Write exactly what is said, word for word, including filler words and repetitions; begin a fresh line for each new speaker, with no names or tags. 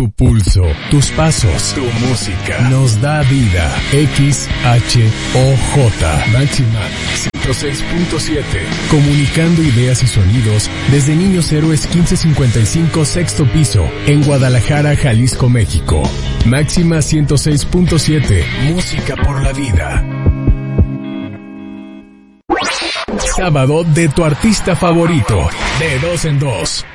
Tu pulso, tus pasos, tu música nos da vida. X H O J Máxima ciento seis punto siete. Comunicando ideas y sonidos desde Niños Héroes quince cincuenta y cinco sexto piso en Guadalajara, Jalisco, México. Máxima ciento seis punto siete. Música por la vida. Sábado de tu artista favorito. De dos en dos.